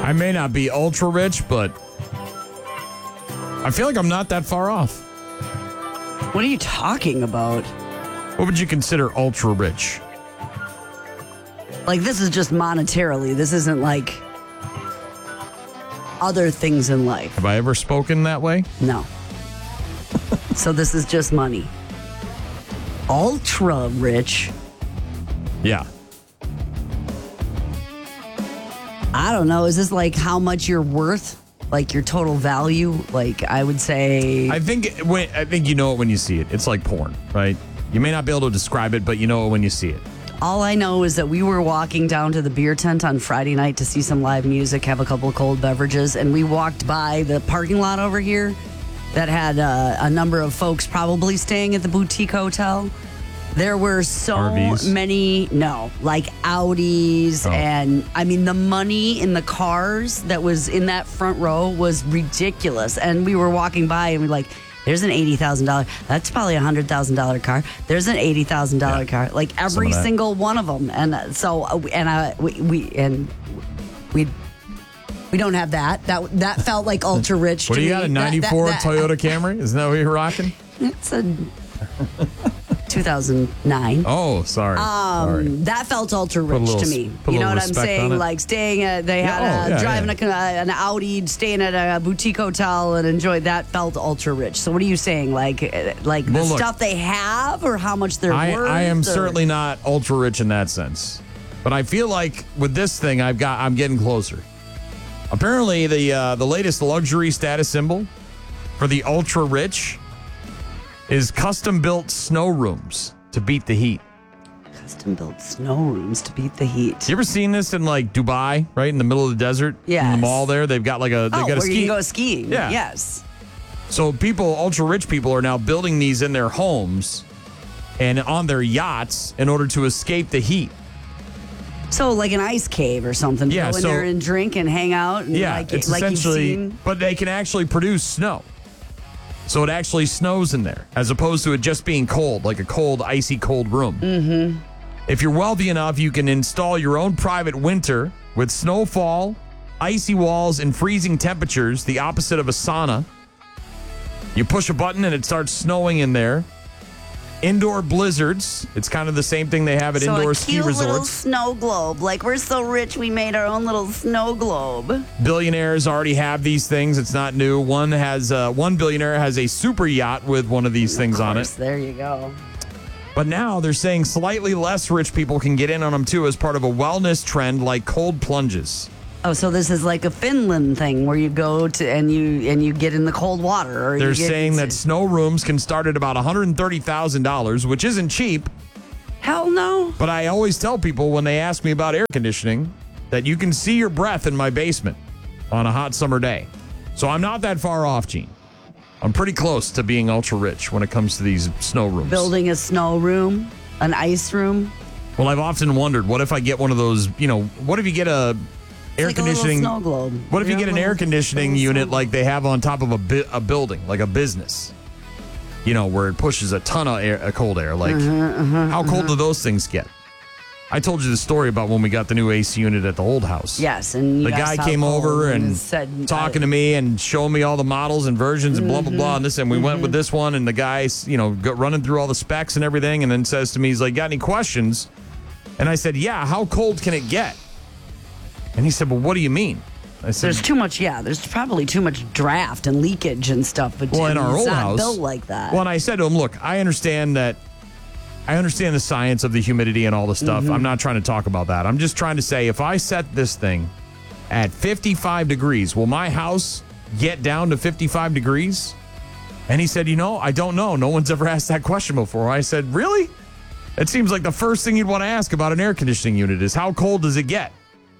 I may not be ultra rich, but I feel like I'm not that far off. What are you talking about? What would you consider ultra rich? Like, this is just monetarily. This isn't like other things in life. Have I ever spoken that way? No. So this is just money. Ultra rich. Yeah. I don't know. Is this like how much you're worth? Like your total value? Like, I would say. I think you know it when you see it. It's like porn, right? You may not be able to describe it, but you know it when you see it. All I know is that we were walking down to the beer tent on Friday night to see some live music, have a couple of cold beverages, and we walked by the parking lot over here that had a number of folks probably staying at the boutique hotel. There were so RVs? many, like Audis, and I mean, the money in the cars that was in that front row was ridiculous. And we were walking by and we're like, there's an $80,000. That's probably a $100,000 car. There's an $80,000 car. Like every single one of them. And so, we don't have that. That felt like ultra rich. What to do you me. got? A 94 Toyota Camry? Isn't that what you're rocking? It's a 2009. Oh, sorry. That felt ultra rich to me. You know what I'm saying? Like staying at, driving an Audi, staying at a boutique hotel and enjoyed that felt ultra rich. So what are you saying? Like stuff they have or how much they're worth? I am certainly not ultra rich in that sense. But I feel like with this thing, I'm getting closer. Apparently, the latest luxury status symbol for the ultra rich is custom-built snow rooms to beat the heat. Custom-built snow rooms to beat the heat. You ever seen this in like Dubai, right in the middle of the desert? Yes. In the mall there, they've got like a where ski. you can go skiing. Yeah. Yes. So ultra rich people are now building these in their homes and on their yachts in order to escape the heat. So like an ice cave or something. Yeah, go in there and drink and hang out. And it's essentially, but they can actually produce snow. So it actually snows in there, as opposed to it just being cold, like a cold, icy cold room. Mm-hmm. If you're wealthy enough, you can install your own private winter with snowfall, icy walls, and freezing temperatures, the opposite of a sauna. You push a button and it starts snowing in there. Indoor blizzards. It's kind of the same thing they have at indoor ski resorts. Little snow globe. Like, we're so rich, we made our own little snow globe. Billionaires already have these things. It's not new. One billionaire has a super yacht with one of these things on it. There you go. But now they're saying slightly less rich people can get in on them too as part of a wellness trend like cold plunges. Oh, so this is like a Finland thing where you go to and you get in the cold water. Or they're saying that snow rooms can start at about $130,000, which isn't cheap. Hell no. But I always tell people when they ask me about air conditioning that you can see your breath in my basement on a hot summer day. So I'm not that far off, Gene. I'm pretty close to being ultra rich when it comes to these snow rooms. Building a snow room, an ice room. Well, I've often wondered, what if I get one of those, what if you get a air conditioning snow globe. What if you get an air conditioning unit like they have on top of a building, like a business? Where it pushes a ton of cold air. Like, how cold do those things get? I told you the story about when we got the new AC unit at the old house. Yes, and the guy came over and said, talking to me and showing me all the models and versions and blah blah blah and this, and we went with this one, and the guy's running through all the specs and everything, and then says to me, he's like, "Got any questions?" And I said, "Yeah, how cold can it get?" And he said, "Well, what do you mean?" I said, "There's too much. Yeah, there's probably too much draft and leakage and stuff." But in our old house, built like that. Well, and I said to him, "Look, I understand the science of the humidity and all the stuff. I'm not trying to talk about that. I'm just trying to say, if I set this thing at 55 degrees, will my house get down to 55 degrees?" And he said, "I don't know. No one's ever asked that question before." I said, "Really? It seems like the first thing you'd want to ask about an air conditioning unit is how cold does it get?"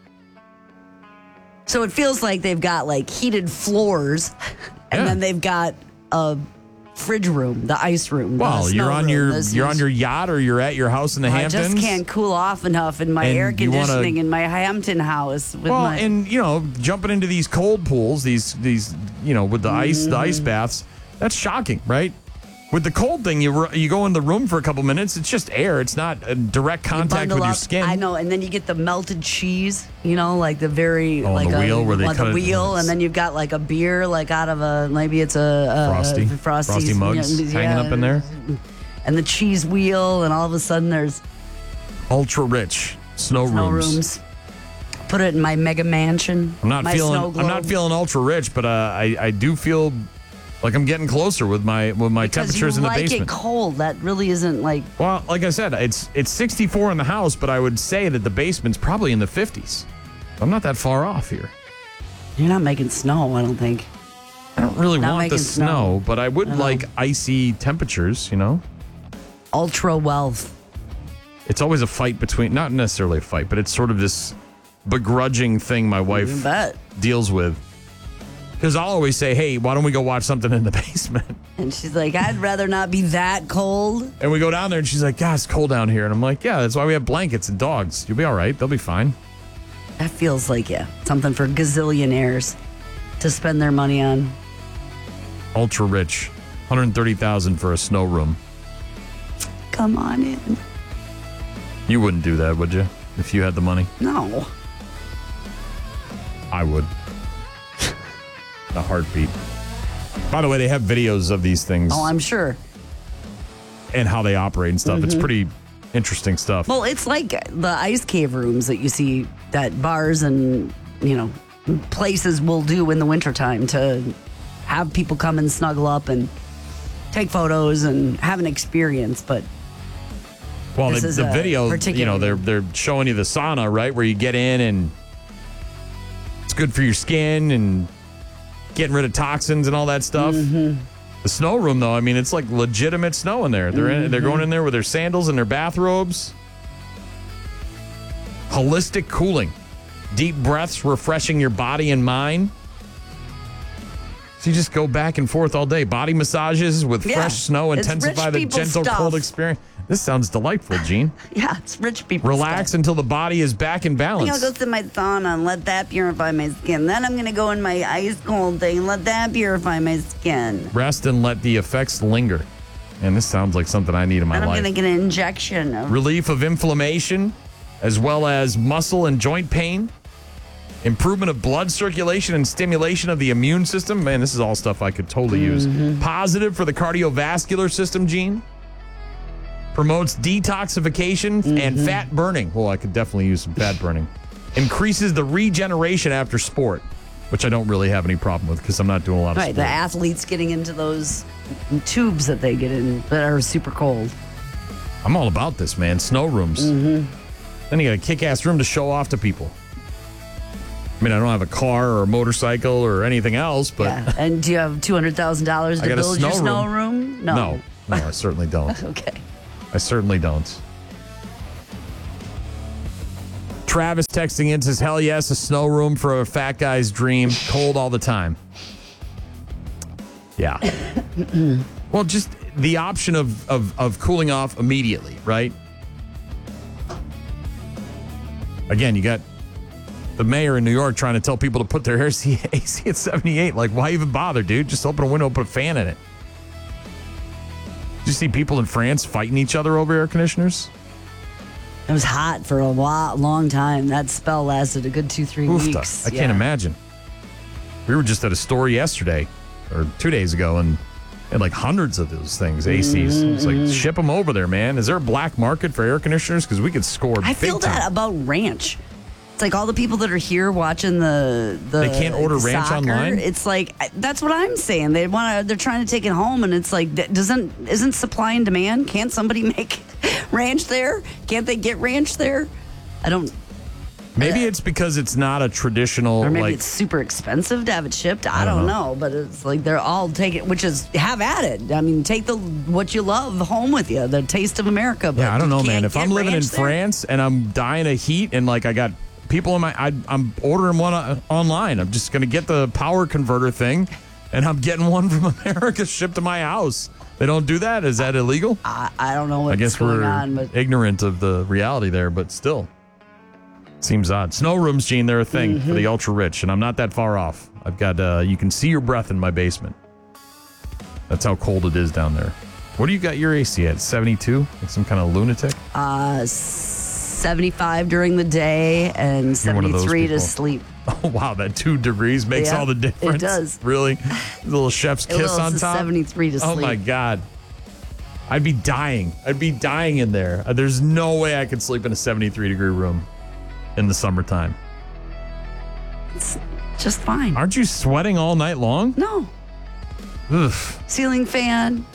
So it feels like they've got like heated floors, and then they've got a fridge room, the ice room. Well, you're on your yacht or you're at your house in the Hamptons. I just can't cool off enough in my air conditioning in my Hampton house. Jumping into these cold pools, these with the ice baths. That's shocking, right? With the cold thing, you go in the room for a couple minutes. It's just air. It's not a direct contact with your skin. I know, and then you get the melted cheese. Like the very like the wheel where they cut the it. wheel, and then you've got like a beer, like out of maybe it's a frosty mugs hanging up in there, and the cheese wheel, and all of a sudden there's ultra rich snow rooms. Put it in my mega mansion. I'm not feeling ultra rich, but I do feel like I'm getting closer with my temperatures in the basement. You like it cold. That really isn't like. Well, like I said, it's 64 in the house, but I would say that the basement's probably in the 50s. I'm not that far off here. You're not making snow, I don't think. I don't really want the snow, but I would like icy temperatures, Ultra wealth. It's always a fight between, not necessarily a fight, but it's sort of this begrudging thing my wife deals with. Because I'll always say, hey, why don't we go watch something in the basement? And she's like, I'd rather not be that cold. And we go down there and she's like, God, it's cold down here. And I'm like, yeah, that's why we have blankets and dogs. You'll be all right. They'll be fine. That feels like, something for gazillionaires to spend their money on. Ultra rich. $130,000 for a snow room. Come on in. You wouldn't do that, would you? If you had the money? No. I would. A heartbeat. By the way, they have videos of these things. Oh, I'm sure. And how they operate and stuff. It's pretty interesting stuff. Well, it's like the ice cave rooms that you see that bars and, places will do in the wintertime to have people come and snuggle up and take photos and have an experience. But well, the video, they're showing you the sauna, right? Where you get in and it's good for your skin and getting rid of toxins and all that stuff. The snow room, though, I mean, it's like legitimate snow in there. They're going in there with their sandals and their bathrobes. Holistic cooling. Deep breaths, refreshing your body and mind. So you just go back and forth all day. Body massages with fresh snow intensify the gentle cold experience. This sounds delightful, Gene. Yeah, it's rich people Relax stuff. until the body is back in balance. I'll go to my sauna and let that purify my skin. Then I'm going to go in my ice cold thing and let that purify my skin. Rest and let the effects linger. And this sounds like something I need in my life. And I'm going to get an injection. Relief of inflammation, as well as muscle and joint pain. Improvement of blood circulation and stimulation of the immune system. Man, this is all stuff I could totally use. Positive for the cardiovascular system, Gene. Promotes detoxification and fat burning. Well, I could definitely use some fat burning. Increases the regeneration after sport, which I don't really have any problem with because I'm not doing a lot of sport. Right, the athletes getting into those tubes that they get in that are super cold. I'm all about this, man. Snow rooms. Then you got a kick-ass room to show off to people. I mean, I don't have a car or a motorcycle or anything else, but... Yeah. And do you have $200,000 to build your snow room? No, I certainly don't. Okay. I certainly don't. Travis texting in says, hell yes, a snow room for a fat guy's dream. Cold all the time. Yeah. Well, just the option of cooling off immediately, right? Again, you got the mayor in New York trying to tell people to put their AC at 78. Like, why even bother, dude? Just open a window and put a fan in it. Did you see people in France fighting each other over air conditioners? It was hot for a long time. That spell lasted a good 2-3 weeks. I can't imagine. We were just at a store yesterday or 2 days ago and had like hundreds of those things, ACs. It's like, ship them over there, man. Is there a black market for air conditioners? Because we could score big time. I feel that about ranch. It's like all the people that are here watching the they can't order ranch soccer, online. It's like that's what I'm saying. They're trying to take it home, and it's like isn't supply and demand? Can't somebody make ranch there? Can't they get ranch there? I don't. Maybe it's because it's not a traditional. Or maybe it's super expensive to have it shipped. I don't know, but it's like they're all taking, which is have at it. I mean, take what you love home with you, the taste of America. But yeah, I don't know, man. If I'm living in there? France and I'm dying of heat and like I got people in I'm ordering one online. I'm just going to get the power converter thing and I'm getting one from America shipped to my house. They don't do that? Is that illegal? I don't know what's I guess going we're on. But ignorant of the reality there, but still. Seems odd. Snow rooms, Gene, they're a thing for the ultra rich, and I'm not that far off. I've got, you can see your breath in my basement. That's how cold it is down there. What do you got your AC at? 72? Like some kind of lunatic? 75 during the day and You're one of those 73 to people. sleep. Oh, wow. That 2 degrees makes Yeah, all the difference. it does. Really? The little chef's kiss Well, on it's top? 73 to Oh, sleep. my God. I'd be dying. I'd be dying in there. There's no way I could sleep in a 73-degree room in the summertime. It's just fine. Aren't you sweating all night long? No. Ugh. Ceiling fan,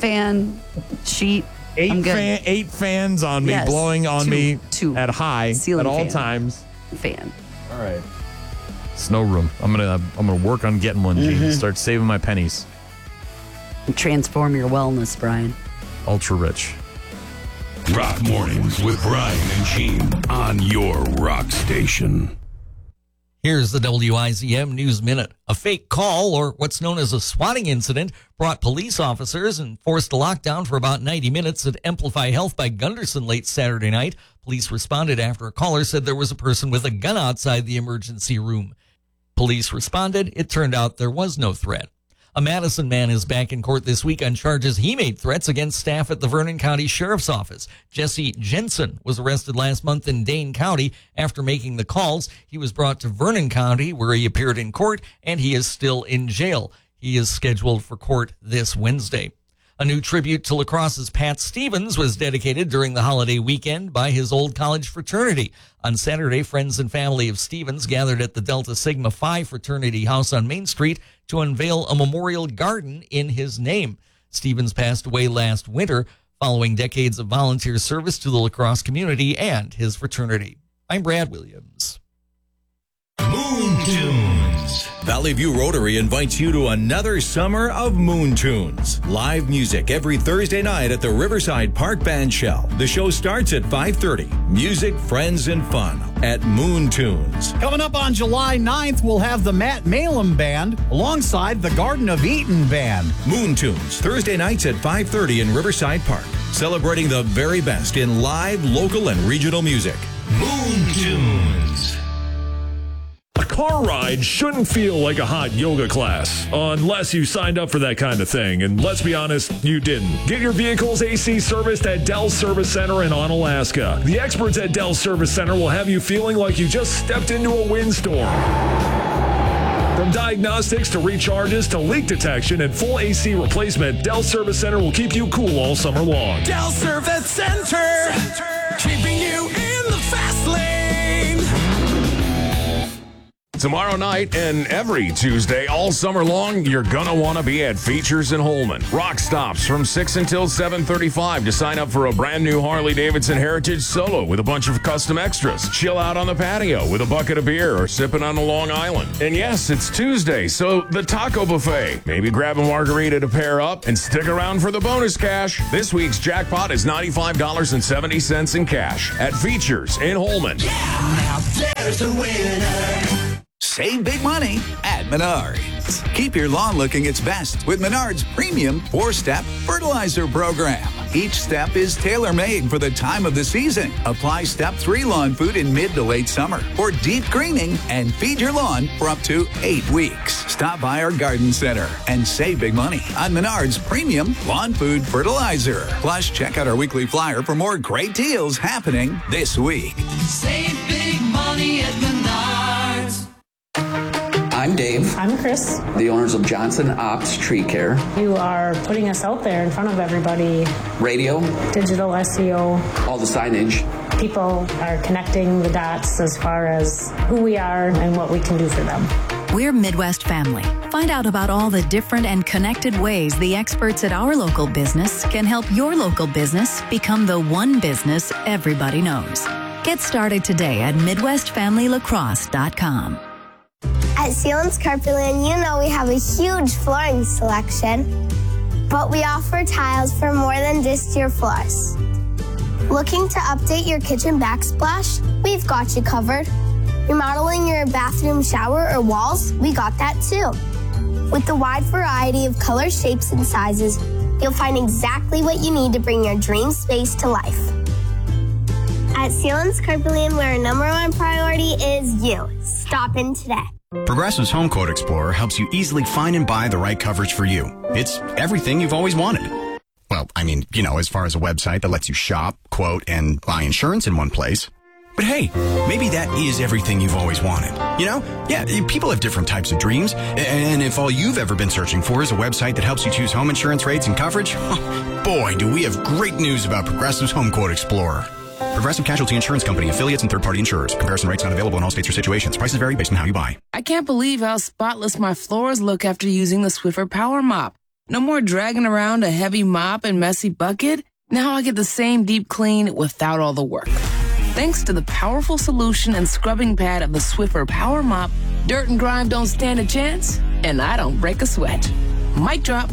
sheet. I'm good. 8 fans on me, Yes, blowing on me two. at high Ceiling at all fan. times. Fan. All right. Snow room. I'm gonna work on getting one, Gene. Start saving my pennies. Transform your wellness, Brian. Ultra rich. Rock Mornings with Brian and Gene on your rock station. Here's the WIZM News Minute. A fake call, or what's known as a swatting incident, brought police officers and forced a lockdown for about 90 minutes at Amplify Health by Gunderson late Saturday night. Police responded after a caller said there was a person with a gun outside the emergency room. Police responded. It turned out there was no threat. A Madison man is back in court this week on charges he made threats against staff at the Vernon County Sheriff's Office. Jesse Jensen was arrested last month in Dane County after making the calls. He was brought to Vernon County where he appeared in court, and he is still in jail. He is scheduled for court this Wednesday. A new tribute to lacrosse's Pat Stevens was dedicated during the holiday weekend by his old college fraternity. On Saturday, friends and family of Stevens gathered at the Delta Sigma Phi fraternity house on Main Street to unveil a memorial garden in his name. Stevens passed away last winter following decades of volunteer service to the lacrosse community and his fraternity. I'm Brad Williams. Moon Tunes. Valley View Rotary invites you to another summer of Moon Tunes. Live music every Thursday night at the Riverside Park Band Shell. The show starts at 5:30. Music, friends, and fun at Moon Tunes. Coming up on July 9th, we'll have the Matt Malum Band alongside the Garden of Eden Band. Moon Tunes, Thursday nights at 5:30 in Riverside Park. Celebrating the very best in live, local, and regional music. Moon Tunes. A car ride shouldn't feel like a hot yoga class, unless you signed up for that kind of thing, and let's be honest, you didn't. Get your vehicle's AC serviced at Dell Service Center in Onalaska. The experts at Dell Service Center will have you feeling like you just stepped into a windstorm. From diagnostics to recharges to leak detection and full AC replacement, Dell Service Center will keep you cool all summer long. Dell Service Center, keeping you in the fast lane. Tomorrow night and every Tuesday all summer long, you're gonna want to be at Features in Holman. Rock stops from 6 until 7:35 to sign up for a brand new Harley-Davidson Heritage Solo with a bunch of custom extras. Chill out on the patio with a bucket of beer or sipping on the Long Island. And yes, it's Tuesday, so the taco buffet. Maybe grab a margarita to pair up and stick around for the bonus cash. This week's jackpot is $95.70 in cash at Features in Holman. Now there's a winner. Save big money at Menards. Keep your lawn looking its best with Menards Premium 4-Step Fertilizer Program. Each step is tailor-made for the time of the season. Apply Step 3 lawn food in mid to late summer for deep greening and feed your lawn for up to 8 weeks. Stop by our garden center and save big money on Menards Premium Lawn Food Fertilizer. Plus, check out our weekly flyer for more great deals happening this week. Save big money at Menards. I'm Dave. I'm Chris. The owners of Johnson Ops Tree Care. You are putting us out there in front of everybody. Radio. Digital SEO. All the signage. People are connecting the dots as far as who we are and what we can do for them. We're Midwest Family. Find out about all the different and connected ways the experts at our local business can help your local business become the one business everybody knows. Get started today at MidwestFamilyLacrosse.com. At Sealands Carpetland, you know we have a huge flooring selection, but we offer tiles for more than just your floors. Looking to update your kitchen backsplash? We've got you covered. Remodeling your bathroom shower or walls? We got that too. With the wide variety of colors, shapes, and sizes, you'll find exactly what you need to bring your dream space to life. At Sealands Carpetland, where our #1 priority is you. Stop in today. Progressive's Home Quote Explorer helps you easily find and buy the right coverage for you. It's everything you've always wanted. Well, I mean, as far as a website that lets you shop, quote, and buy insurance in one place. But hey, maybe that is everything you've always wanted. Yeah, people have different types of dreams. And if all you've ever been searching for is a website that helps you choose home insurance rates and coverage, boy, do we have great news about Progressive's Home Quote Explorer. Progressive Casualty Insurance Company, affiliates, and third-party insurers. Comparison rates not available in all states or situations. Prices vary based on how you buy. I can't believe how spotless my floors look after using the Swiffer Power Mop. No more dragging around a heavy mop and messy bucket. Now I get the same deep clean without all the work. Thanks to the powerful solution and scrubbing pad of the Swiffer Power Mop, dirt and grime don't stand a chance, and I don't break a sweat. Mic drop.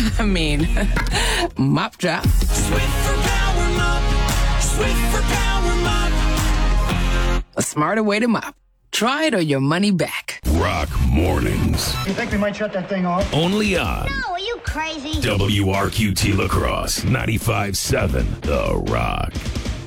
Mop drop. Swiffer Power Mop. Swiffer Power Mop. A smarter way to mop. Try it or your money back. Rock Mornings. You think we might shut that thing off? Only on No, are you crazy? WRQT La Crosse 95.7 The Rock.